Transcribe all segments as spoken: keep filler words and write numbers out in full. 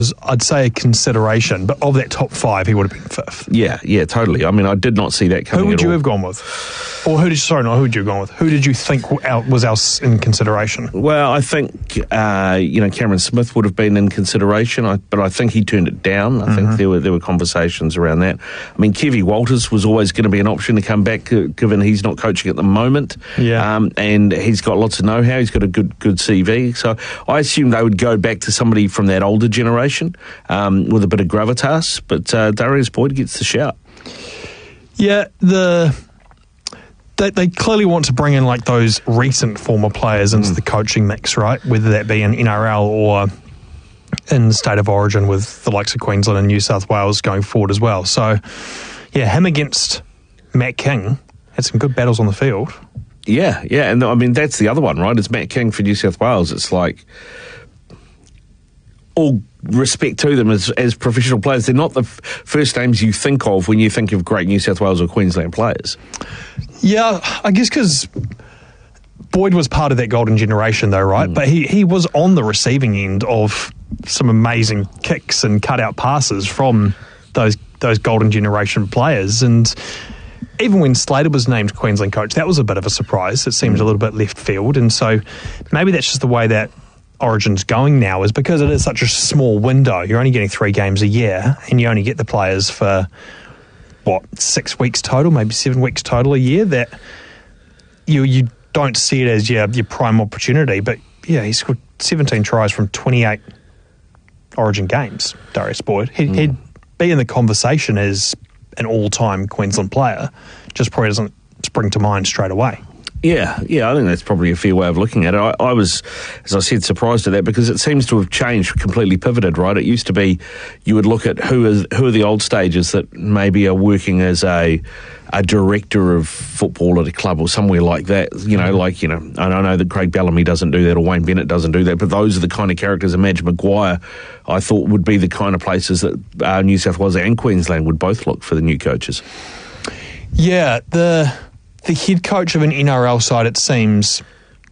I'd say a consideration, but of that top five, he would have been fifth. Yeah, yeah, totally. I mean, I did not see that coming. Who would at you all. have gone with? Or who did sorry, not who would you have gone with? Who did you think was else in consideration? Well, I think uh, you know Cameron Smith would have been in consideration, I, but I think he turned it down. I mm-hmm. think there were there were conversations around that. I mean, Kevy Walters was always going to be an option to come back, given he's not coaching at the moment. Yeah, um, and he's got lots of know-how. He's got a good good C V. So I assume they would go back to somebody from that older generation. Um, with a bit of gravitas, but uh, Darius Boyd gets the shout. Yeah, the they, they clearly want to bring in like those recent former players into mm. the coaching mix, right? Whether that be in N R L or in the State of Origin with the likes of Queensland and New South Wales going forward as well. So, yeah, him against Matt King had some good battles on the field. Yeah, yeah, and I mean, that's the other one, right? It's Matt King for New South Wales. It's like all respect to them as as professional players. They're not the f- first names you think of when you think of great New South Wales or Queensland players. Yeah, I guess because Boyd was part of that golden generation though, right? Mm. But he, he was on the receiving end of some amazing kicks and cutout passes from those those golden generation players. And even when Slater was named Queensland coach, that was a bit of a surprise. It seemed mm. a little bit left field. And so maybe that's just the way that Origin's going now, is because it is such a small window. You're only getting three games a year and you only get the players for what, six weeks total, maybe seven weeks total a year, that you you don't see it as your, your prime opportunity. But yeah, he scored seventeen tries from twenty-eight Origin games, Darius Boyd. He'd, mm. he'd be in the conversation as an all-time Queensland player, just probably doesn't spring to mind straight away. Yeah, yeah, I think that's probably a fair way of looking at it. I, I was, as I said, surprised at that because it seems to have changed, completely pivoted, right? It used to be you would look at who is who are the old stagers that maybe are working as a a director of football at a club or somewhere like that. You know, like, you know, and I know that Craig Bellamy doesn't do that or Wayne Bennett doesn't do that, but those are the kind of characters, and Madge Maguire, I thought would be the kind of places that uh, New South Wales and Queensland would both look for the new coaches. Yeah, the... The head coach of an N R L side, it seems,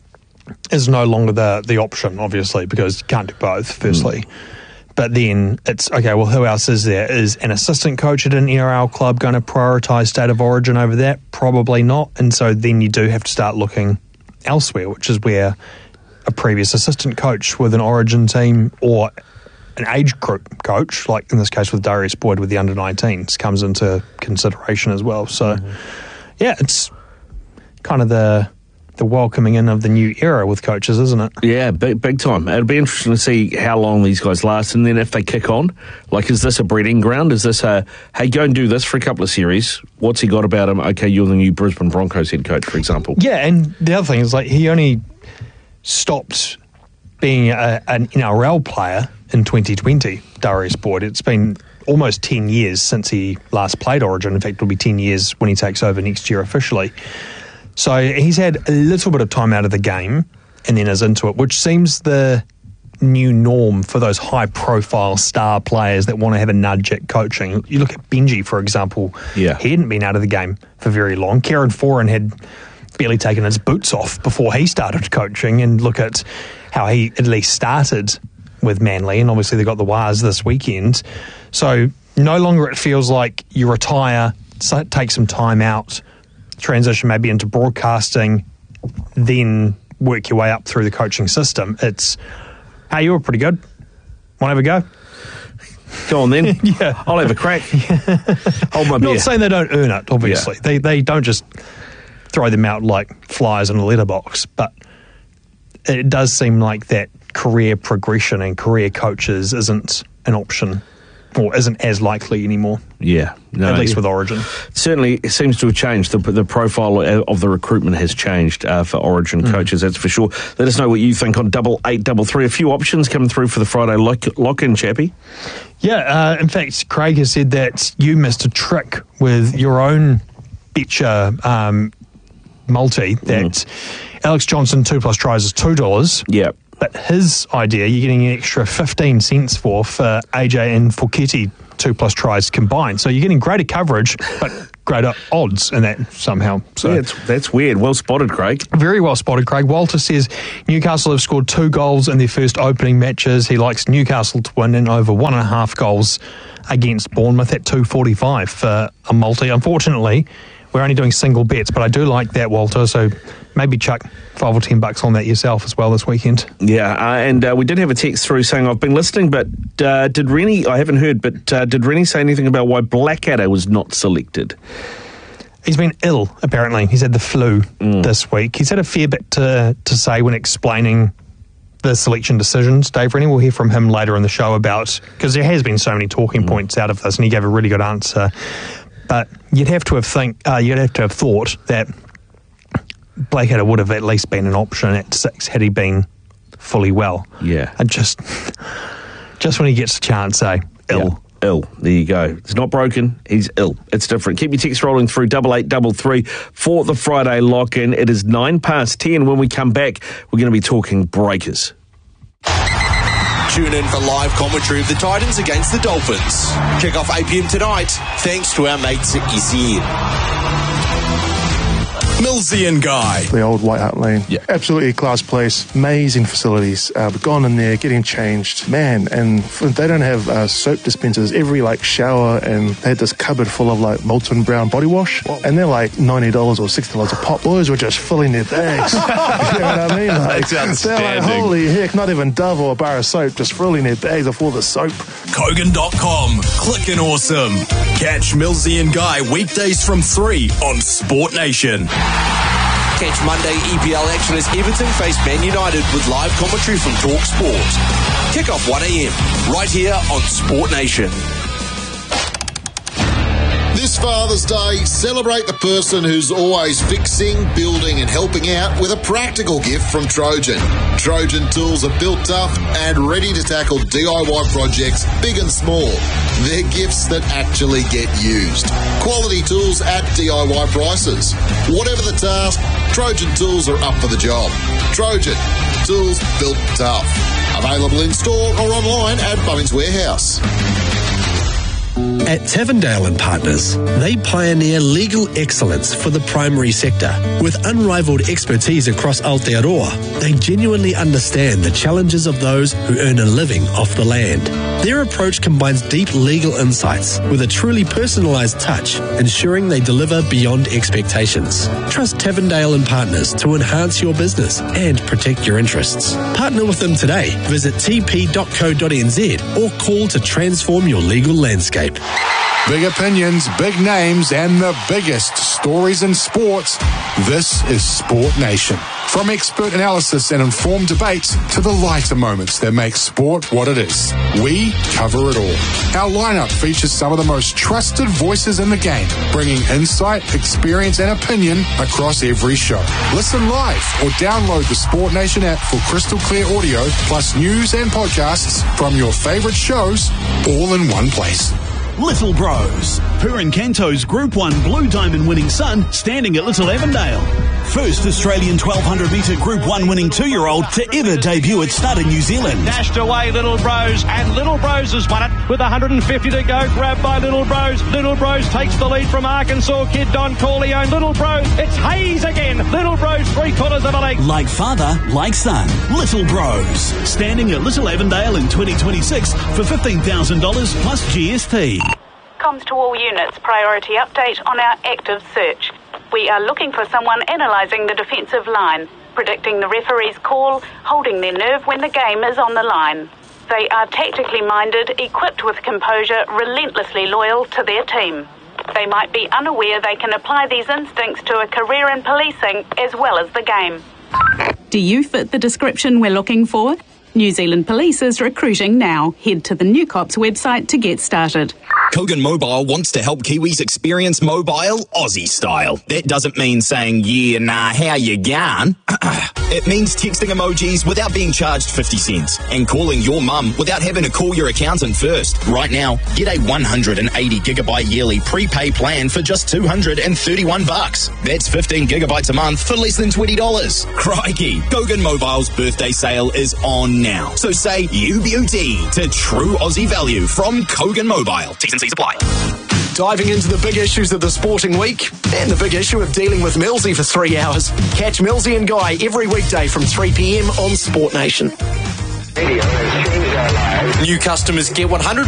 is no longer the the option, obviously, because you can't do both, firstly. Mm. But then it's, okay, well, who else is there? Is an assistant coach at an N R L club going to prioritise State of Origin over that? Probably not. And so then you do have to start looking elsewhere, which is where a previous assistant coach with an Origin team or an age group coach, like in this case with Darius Boyd with the under nineteens, comes into consideration as well. So, mm-hmm. yeah, it's kind of the the welcoming in of the new era with coaches, isn't it? Yeah, big, big time. It'll be interesting to see how long these guys last, and then if they kick on. Like, is this a breeding ground? Is this a, hey, go and do this for a couple of series? What's he got about him? Okay, you're the new Brisbane Broncos head coach, for example. Yeah, and the other thing is, like, he only stopped being a, an N R L player in twenty twenty, Darius Boyd. It's been almost ten years since he last played Origin. In fact, it'll be ten years when he takes over next year officially. So he's had a little bit of time out of the game and then is into it, which seems the new norm for those high-profile star players that want to have a nudge at coaching. You look at Benji, for example. Yeah. He hadn't been out of the game for very long. Kieran Foran had barely taken his boots off before he started coaching, and look at how he at least started with Manly, and obviously they got the Waz this weekend. So no longer it feels like you retire, take some time out, transition maybe into broadcasting, then work your way up through the coaching system. It's, hey, you were pretty good. Want to have a go? Go on then. Yeah. I'll have a crack. Hold my beer. Not saying they don't earn it, obviously. Yeah. They they don't just throw them out like flies in a letterbox, but it does seem like that career progression and career coaches isn't an option, or isn't as likely anymore. Yeah. No, at least yeah. with Origin. Certainly, it seems to have changed. The, the profile of the recruitment has changed uh, for Origin mm. coaches, that's for sure. Let us know what you think on double eight double three. A few options coming through for the Friday lock, lock-in, Chappie. Yeah, uh, in fact, Craig has said that you missed a trick with your own Betcher um, multi, that mm. Alex Johnson, two plus tries is two dollars. Yeah. But his idea, you're getting an extra fifteen cents for for A J and Foketi, two plus tries combined. So you're getting greater coverage, but greater odds in that somehow. So yeah, it's, that's weird. Well spotted, Craig. Very well spotted, Craig. Walter says Newcastle have scored two goals in their first opening matches. He likes Newcastle to win and over one and a half goals against Bournemouth at two forty-five for a multi. Unfortunately, we're only doing single bets, but I do like that, Walter. So maybe chuck five or ten bucks on that yourself as well this weekend. Yeah, uh, and uh, we did have a text through saying, I've been listening, but uh, did Rennie, I haven't heard, but uh, did Rennie say anything about why Blackadder was not selected? He's been ill, apparently. He's had the flu mm. this week. He's had a fair bit to, to say when explaining the selection decisions. Dave Rennie, we'll hear from him later in the show about, because there has been so many talking mm. points out of this, and he gave a really good answer. But you'd have to have think, uh, you'd have to have thought that Blackadder would have at least been an option at six had he been fully well. Yeah. And just just when he gets a chance, eh? Ill. Yeah. Ill. There you go. It's not broken. He's ill. It's different. Keep your text rolling through double eight double three for the Friday lock-in. It is nine past ten. When we come back, we're going to be talking Breakers. Tune in for live commentary of the Titans against the Dolphins. Kick off eight p.m. tonight, thanks to our mates at E C N. Millsy and Guy. The old White Hart Lane. Yeah. Absolutely class place. Amazing facilities. Uh, we've gone in there, getting changed. Man, and they don't have uh, soap dispensers. Every, like, shower, and they had this cupboard full of, like, Molton Brown body wash. Whoa. And they're, like, ninety dollars or sixty dollars a pop. Boys were just filling their bags. You know what I mean? Like, That's they're like, holy heck, not even Dove or a bar of soap, just filling their bags of all the soap. Kogan dot com. Click and awesome. Catch Millsy and Guy weekdays from three on Sport Nation. Catch Monday E P L action as Everton face Man United with live commentary from Talk Sport. Kick off one a.m. right here on Sport Nation. This Father's Day, celebrate the person who's always fixing, building and helping out with a practical gift from Trojan. Trojan tools are built tough and ready to tackle D I Y projects big and small. They're gifts that actually get used. Quality tools at D I Y prices. Whatever the task, Trojan tools are up for the job. Trojan, tools built tough. Available in store or online at Bunnings Warehouse. At Tavendale and Partners, they pioneer legal excellence for the primary sector. With unrivaled expertise across Aotearoa, they genuinely understand the challenges of those who earn a living off the land. Their approach combines deep legal insights with a truly personalised touch, ensuring they deliver beyond expectations. Trust Tavendale and Partners to enhance your business and protect your interests. Partner with them today. Visit t p dot co dot n z or call to transform your legal landscape. Big opinions, big names, and the biggest stories in sports. This is Sport Nation. From expert analysis and informed debates to the lighter moments that make sport what it is, we cover it all. Our lineup features some of the most trusted voices in the game, bringing insight, experience, and opinion across every show. Listen live or download the Sport Nation app for crystal clear audio, plus news and podcasts from your favourite shows, all in one place. Little Bros. Purin Canto's Group one Blue Diamond winning son standing at Little Avondale. First Australian twelve hundred metre Group one winning two-year-old to ever debut at Stud in New Zealand. Dashed away Little Bros, and Little Bros has won it with one hundred fifty to go. Grabbed by Little Bros. Little Bros takes the lead from Arkansas kid Don Corleone. Little Bros, it's Hayes again. Little Bros, three quarters of a leg. Like father, like son. Little Bros. Standing at Little Avondale in twenty twenty-six for fifteen thousand dollars plus G S T. Comms to all units, priority update on our active search. We are looking for someone analysing the defensive line, predicting the referee's call, holding their nerve when the game is on the line. They are tactically minded, equipped with composure, relentlessly loyal to their team. They might be unaware they can apply these instincts to a career in policing as well as the game. Do you fit the description we're looking for? New Zealand Police is recruiting now. Head to the New Cops website to get started. Kogan Mobile wants to help Kiwis experience mobile Aussie style. That doesn't mean saying, yeah, nah, how you going? It means texting emojis without being charged fifty cents and calling your mum without having to call your accountant first. Right now, get a one hundred eighty gigabyte yearly prepay plan for just two hundred thirty-one bucks. That's fifteen gigabytes a month for less than twenty dollars. Crikey, Kogan Mobile's birthday sale is on now. So say U B U T to true Aussie value from Kogan Mobile. T's and C's apply. Diving into the big issues of the sporting week and the big issue of dealing with Millsy for three hours. Catch Millsy and Guy every weekday from three p.m. on Sport Nation. New customers get one hundred